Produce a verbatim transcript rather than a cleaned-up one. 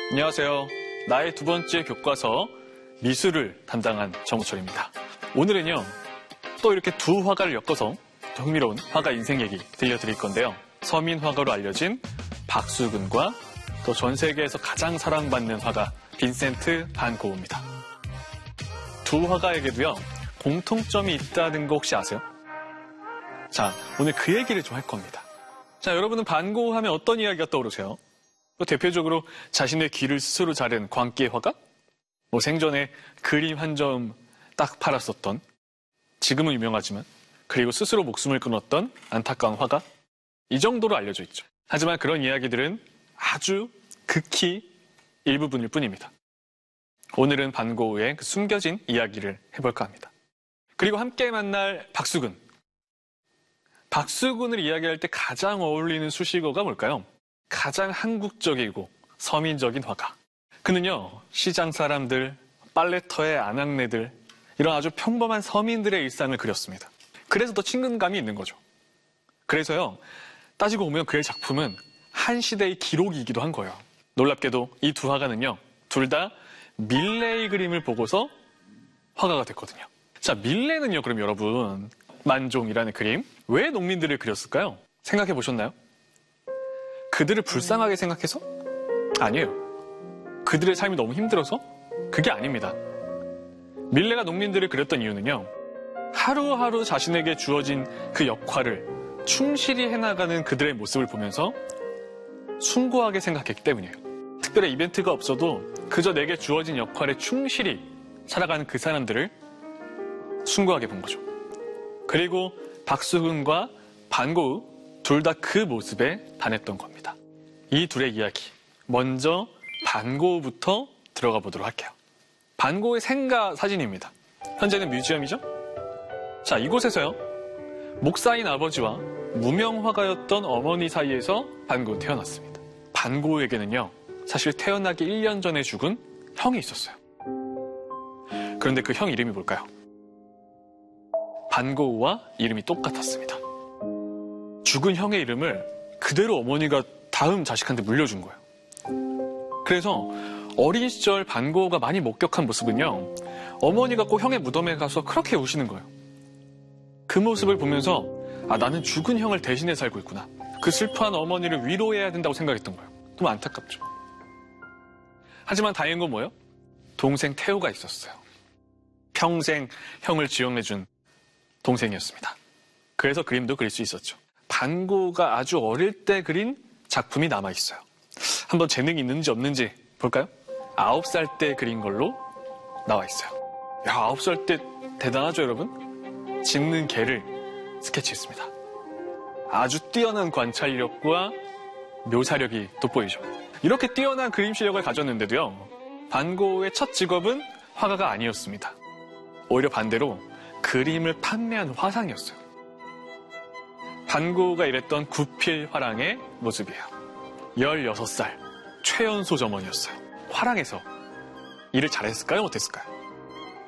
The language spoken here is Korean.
안녕하세요. 나의 두 번째 교과서 미술을 담당한 정우철입니다. 오늘은요, 또 이렇게 두 화가를 엮어서 더 흥미로운 화가 인생 얘기 들려드릴 건데요. 서민 화가로 알려진 박수근과 또 전 세계에서 가장 사랑받는 화가 빈센트 반 고흐입니다. 두 화가에게도요, 공통점이 있다는 거 혹시 아세요? 자, 오늘 그 얘기를 좀 할 겁니다. 자, 여러분은 반 고흐 하면 어떤 이야기가 떠오르세요? 또 대표적으로 자신의 귀를 스스로 자른 광기의 화가? 뭐 생전에 그림 한 점 딱 팔았었던, 지금은 유명하지만, 그리고 스스로 목숨을 끊었던 안타까운 화가? 이 정도로 알려져 있죠. 하지만 그런 이야기들은 아주 극히 일부분일 뿐입니다. 오늘은 반 고흐의 그 숨겨진 이야기를 해볼까 합니다. 그리고 함께 만날 박수근. 박수근을 이야기할 때 가장 어울리는 수식어가 뭘까요? 가장 한국적이고 서민적인 화가. 그는요, 시장 사람들, 빨래터의 아낙네들, 이런 아주 평범한 서민들의 일상을 그렸습니다. 그래서 더 친근감이 있는 거죠. 그래서요, 따지고 보면 그의 작품은 한 시대의 기록이기도 한 거예요. 놀랍게도 이 두 화가는요, 둘 다 밀레의 그림을 보고서 화가가 됐거든요. 자, 밀레는요, 그럼 여러분, 만종이라는 그림, 왜 농민들을 그렸을까요? 생각해 보셨나요? 그들을 불쌍하게 생각해서? 아니에요. 그들의 삶이 너무 힘들어서? 그게 아닙니다. 밀레가 농민들을 그렸던 이유는요, 하루하루 자신에게 주어진 그 역할을 충실히 해나가는 그들의 모습을 보면서 숭고하게 생각했기 때문이에요. 특별히 이벤트가 없어도 그저 내게 주어진 역할에 충실히 살아가는 그 사람들을 숭고하게 본 거죠. 그리고 박수근과 반 고흐 둘 다 그 모습에 반했던 겁니다. 이 둘의 이야기, 먼저 반 고흐부터 들어가 보도록 할게요. 반 고흐의 생가 사진입니다. 현재는 뮤지엄이죠? 자, 이곳에서요, 목사인 아버지와 무명 화가였던 어머니 사이에서 반 고흐는 태어났습니다. 반 고흐에게는요, 사실 태어나기 일 년 전에 죽은 형이 있었어요. 그런데 그 형 이름이 뭘까요? 반 고흐와 이름이 똑같았습니다. 죽은 형의 이름을 그대로 어머니가 다음 자식한테 물려준 거예요. 그래서 어린 시절 반 고흐가 많이 목격한 모습은요, 어머니가 꼭 형의 무덤에 가서 그렇게 우시는 거예요. 그 모습을 보면서 아, 나는 죽은 형을 대신해 살고 있구나. 그 슬퍼한 어머니를 위로해야 된다고 생각했던 거예요. 너무 안타깝죠. 하지만 다행인 건 뭐예요? 동생 태호가 있었어요. 평생 형을 지원해준 동생이었습니다. 그래서 그림도 그릴 수 있었죠. 반 고흐가 아주 어릴 때 그린 작품이 남아있어요. 한번 재능이 있는지 없는지 볼까요? 아홉 살 때 그린 걸로 나와있어요. 야, 아홉 살 때 대단하죠, 여러분? 짖는 개를 스케치했습니다. 아주 뛰어난 관찰력과 묘사력이 돋보이죠. 이렇게 뛰어난 그림 실력을 가졌는데도요, 반 고흐의 첫 직업은 화가가 아니었습니다. 오히려 반대로 그림을 판매한 화상이었어요. 반 고흐가 일했던 구필 화랑의 모습이에요. 열여섯 살 최연소 점원이었어요. 화랑에서 일을 잘했을까요? 못했을까요?